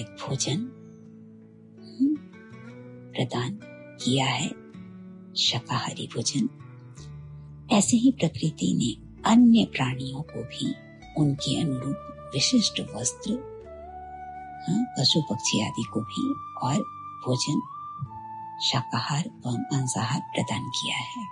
शाकाहारी भोजन प्रदान किया है, शाकाहारी भोजन। ऐसे ही प्रकृति ने अन्य प्राणियों को भी उनके अनुरूप विशिष्ट वस्त्र, पशु पक्षी आदि को भी और भोजन शाकाहार व मांसाहार प्रदान किया है।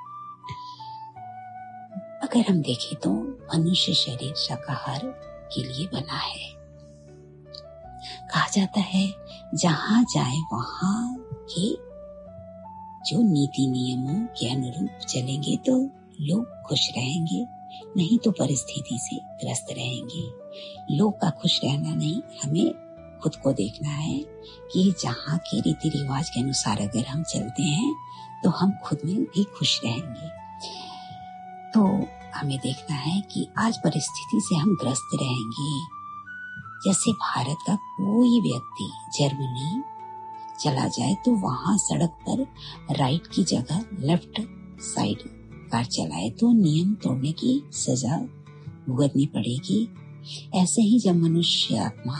अगर हम देखें तो मनुष्य शरीर शाकाहार के लिए बना है। कहा जाता है जहां जाए वहां के जो नीति नियमों के अनुरूप चलेंगे तो लोग खुश रहेंगे, नहीं तो परिस्थिति से ग्रस्त रहेंगे। लोग का खुश रहना नहीं, हमें खुद को देखना है कि जहाँ के रीति रिवाज के अनुसार अगर हम चलते हैं तो हम खुद में भी खुश रहेंगे। तो हमें देखना है कि आज परिस्थिति से हम ग्रस्त रहेंगे। जैसे भारत का कोई व्यक्ति जर्मनी चला जाए तो वहां सड़क पर राइट की जगह लेफ्ट साइड कार चलाए तो नियम तोड़ने की सजा भुगतनी पड़ेगी। ऐसे ही जब मनुष्य आत्मा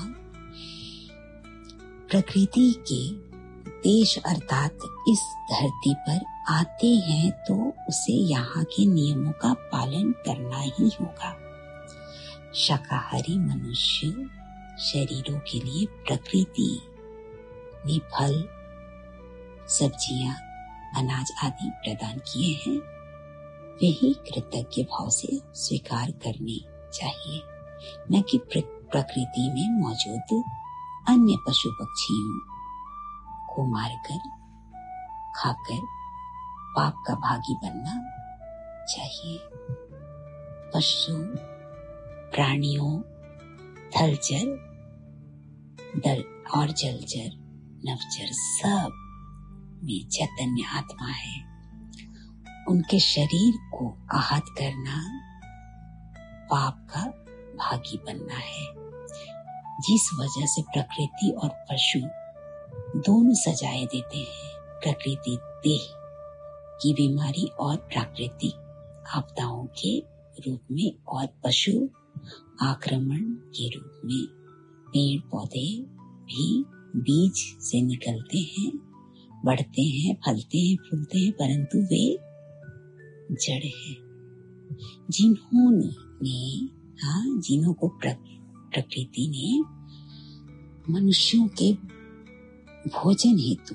प्रकृति के देश अर्थात इस धरती पर आते हैं तो उसे यहाँ के नियमों का पालन करना ही होगा। शाकाहारी मनुष्य शरीरों के लिए प्रकृति ने फल, सब्जियां, अनाज आदि प्रदान किए हैं, वही कृतज्ञ भाव से स्वीकार करने चाहिए, न कि प्रकृति में मौजूद अन्य पशु पक्षियों को मारकर खाकर पाप का भागी बनना चाहिए। पशु प्राणियों, थलचर और जलचर, नवचर सब में चैतन्य आत्मा है। उनके शरीर को आहत करना पाप का भागी बनना है। जिस वजह से प्रकृति और पशु दोनों सजाएं देते हैं। प्रकृति देह की बीमारी और प्राकृतिक आपदाओं के रूप में और पशु आक्रमण के रूप में। पेड़ पौधे भी बीज से निकलते हैं, बढ़ते हैं, फलते हैं, फूलते हैं, परंतु वे जड़ हैं। जिन्हों को प्रकृति ने मनुष्यों के भोजन हेतु,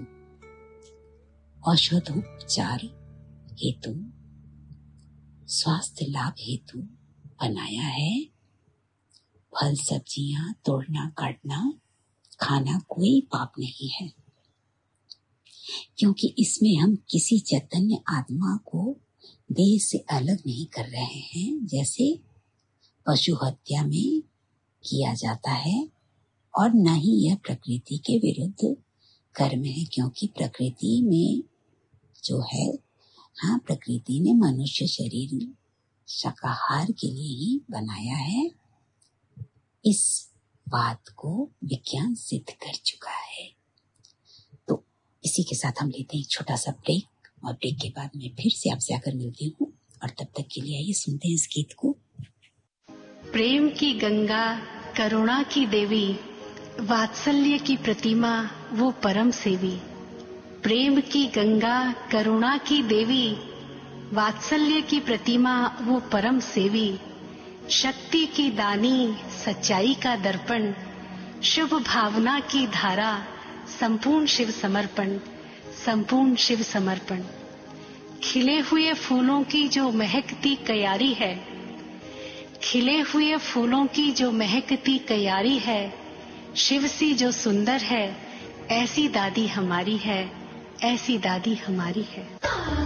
औषधोपचार हेतु, स्वास्थ्य लाभ हेतु बनाया है। फल सब्जियां तोड़ना, काटना, खाना कोई पाप नहीं है, क्योंकि इसमें हम किसी चैतन्य आत्मा को देह से अलग नहीं कर रहे हैं, जैसे पशु हत्या में किया जाता है। और न ही यह प्रकृति के विरुद्ध कर्म है, क्योंकि प्रकृति में जो है, प्रकृति ने मनुष्य शरीर शाकाहार के लिए ही बनाया है। इस बात को विज्ञान सिद्ध कर चुका है। तो इसी के साथ हम लेते हैं एक छोटा सा ब्रेक, और ब्रेक के बाद मैं फिर से आपसे आकर मिलती हूँ, और तब तक के लिए आइए सुनते हैं इस गीत को। प्रेम की गंगा, करुणा की देवी, वात्सल्य की प्रतिमा, वो परम सेवी। प्रेम की गंगा, करुणा की देवी, वात्सल्य की प्रतिमा, वो परम सेवी। शक्ति की दानी, सच्चाई का दर्पण, शुभ भावना की धारा, संपूर्ण शिव समर्पण, संपूर्ण शिव समर्पण। खिले हुए फूलों की जो महकती क्यारी है, खिले हुए फूलों की जो महकती क्यारी है, शिव सी जो सुंदर है, ऐसी दादी हमारी है, ऐसी दादी हमारी है।